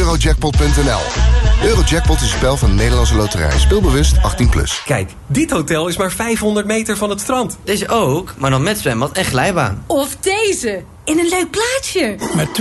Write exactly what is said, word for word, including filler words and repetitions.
eurojackpot punt n l. Eurojackpot is een spel van de Nederlandse Loterij. Speelbewust achttien plus. Kijk, dit hotel is maar vijfhonderd meter van het strand. Deze ook, maar dan met zwembad en glijbaan. Of deze, in een leuk plaatsje. Met